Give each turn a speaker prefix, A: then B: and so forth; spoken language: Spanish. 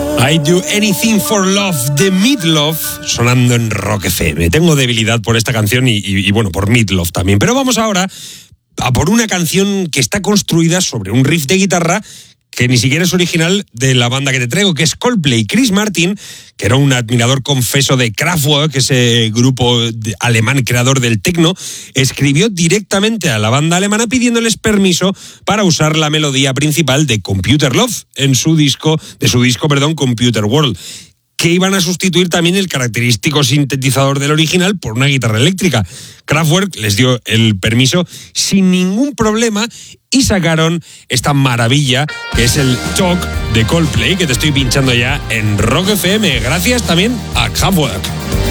A: I Do Anything for Love, de Meatloaf, sonando en Rock FM. Tengo debilidad por esta canción y bueno, por Meatloaf también. Pero vamos ahora a por una canción que está construida sobre un riff de guitarra que ni siquiera es original de la banda que te traigo, que es Coldplay. Chris Martin, que era un admirador confeso de Kraftwerk, ese grupo alemán creador del techno, escribió directamente a la banda alemana pidiéndoles permiso para usar la melodía principal de Computer Love en su disco Computer World, que iban a sustituir también el característico sintetizador del original por una guitarra eléctrica. Kraftwerk les dio el permiso sin ningún problema y sacaron esta maravilla que es el Talk de Coldplay, que te estoy pinchando ya en Rock FM, gracias también a Kraftwerk.